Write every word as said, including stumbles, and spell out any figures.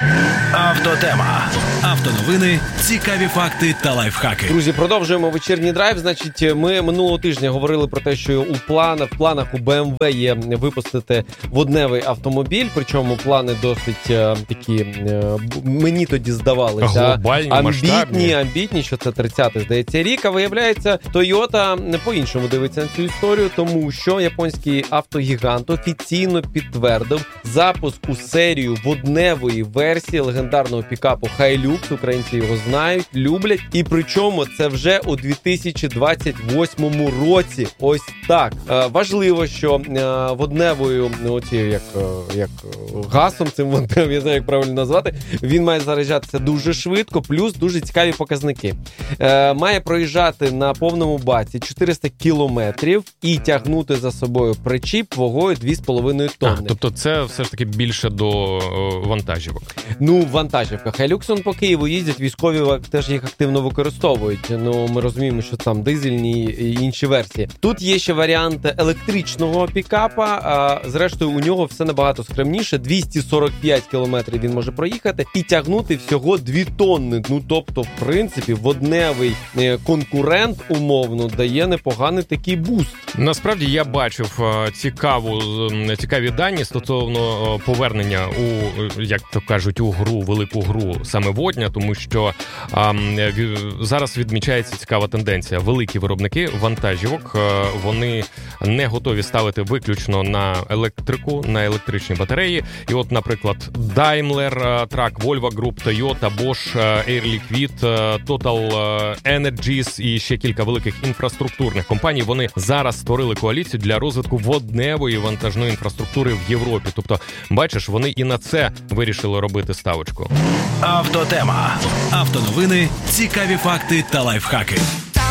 Автотема. Автоновини, цікаві факти та лайфхаки. Друзі, продовжуємо вечірній драйв. Значить, ми минулого тижня говорили про те, що у планах, в планах у бе ем ве є випустити водневий автомобіль, причому плани досить е, такі, е, мені тоді здавалися, глобальні, амбітні, масштабні. амбітні, що це тридцятий, здається, рік, а виявляється, Toyota по-іншому дивиться на цю історію, тому що японський автогігант офіційно підтвердив запуск у серію водневої версії легендарного пікапу Hilux. Українці його знають, люблять. І причому це вже у дві тисячі двадцять восьмому році. Ось так. Е, важливо, що е, водневою, оці, як, е, як газом цим водневим, я знаю, як правильно назвати, він має заряджатися дуже швидко, плюс дуже цікаві показники. Е, має проїжджати на повному баці чотириста кілометрів і тягнути за собою причіп вагою дві з половиною тонни. А, тобто це все ж таки більше до о, вантажівок. Ну, вантажівка. Hilux по Києву їздять, військові теж їх активно використовують. Ну, ми розуміємо, що там дизельні і інші версії. Тут є ще варіант електричного пікапа, а зрештою у нього все набагато скромніше. двісті сорок п'ять кілометрів він може проїхати і тягнути всього дві тонни. Ну, тобто, в принципі, водневий конкурент, умовно, дає непоганий такий буст. Насправді, я бачив цікаву, цікаві дані стосовно повернення у, як то кажуть, у гру, велику гру саме водня, тому що а, зараз відмічається цікава тенденція. Великі виробники вантажівок, вони не готові ставити виключно на електрику, на електричні батареї. І от, наприклад, Daimler Truck, Volvo Group, Toyota, Bosch, Air Liquide, Total Energies і ще кілька великих інфраструктурних компаній, вони зараз створили коаліцію для розвитку водневої вантажної інфраструктури в Європі. Тобто, бачиш, вони і на це вирішили робити ставочку. Автотема. Автоновини, цікаві факти та лайфхаки.